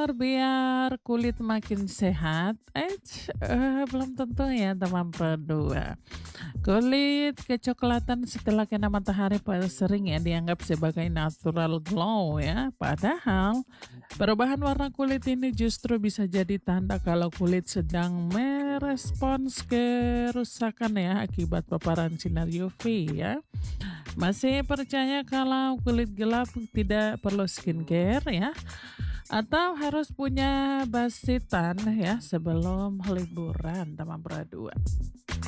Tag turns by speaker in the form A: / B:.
A: faktor biar kulit makin sehat? Belum tentu ya teman berdua. Kulit kecoklatan setelah kena matahari sering ya dianggap sebagai natural glow ya. Padahal perubahan warna kulit ini justru bisa jadi tanda kalau kulit sedang merespons kerusakan ya akibat paparan sinar UV ya. Masih percaya kalau kulit gelap tidak perlu skincare ya? Atau harus punya basitan ya sebelum liburan teman berdua?